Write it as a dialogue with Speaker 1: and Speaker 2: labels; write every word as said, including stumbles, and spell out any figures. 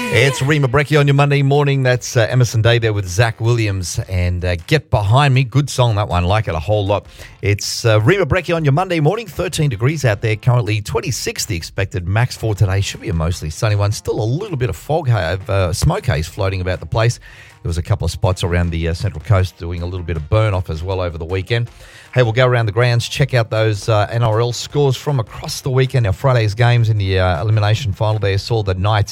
Speaker 1: It's Rima Breckie on your Monday morning. That's uh, Emerson Day there with Zach Williams. And uh, Get Behind Me. Good song, that one. Like it a whole lot. It's uh, Rima Breckie on your Monday morning. thirteen degrees out there currently. twenty-six the expected max for today. Should be a mostly sunny one. Still a little bit of fog, uh, smoke haze floating about the place. There was a couple of spots around the uh, Central Coast doing a little bit of burn off as well over the weekend. Hey, we'll go around the grounds, check out those uh, N R L scores from across the weekend. Our Friday's games in the uh, elimination final there saw the Knights